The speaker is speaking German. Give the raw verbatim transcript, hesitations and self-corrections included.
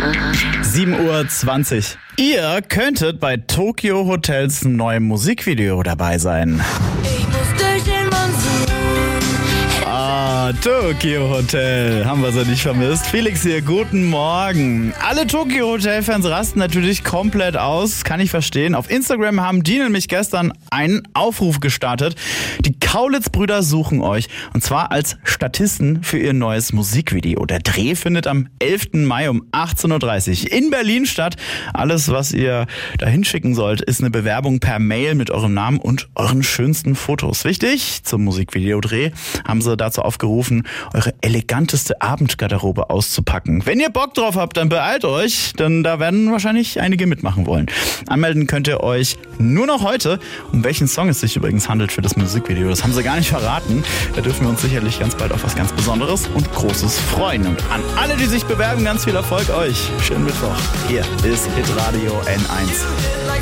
sieben Uhr zwanzig. Ihr könntet bei Tokyo Hotels neuem Musikvideo dabei sein. Ich muss durch den Monsun. Ah, Tokyo Hotel. Haben wir sie nicht vermisst. Felix hier, guten Morgen. Alle Tokyo Hotel-Fans rasten natürlich komplett aus. Kann ich verstehen. Auf Instagram haben die nämlich gestern einen Aufruf gestartet. Die Kaulitz-Brüder suchen euch. Und zwar als Statisten für ihr neues Musikvideo. Der Dreh findet am elften Mai um achtzehn Uhr dreißig in Berlin statt. Alles, was ihr da hinschicken sollt, ist eine Bewerbung per Mail mit eurem Namen und euren schönsten Fotos. Wichtig, zum Musikvideodreh haben sie dazu aufgerufen, eure eleganteste Abendgarderobe auszupacken. Wenn ihr Bock drauf habt, dann beeilt euch, denn da werden wahrscheinlich einige mitmachen wollen. Anmelden könnt ihr euch nur noch heute. Um welchen Song es sich übrigens handelt für das Musikvideo, das haben sie gar nicht verraten. Da dürfen wir uns sicherlich ganz bald auf was ganz Besonderes und Großes freuen. Und an alle, die sich bewerben, ganz viel Erfolg euch. Schönen Mittwoch. Hier ist Hitradio N eins.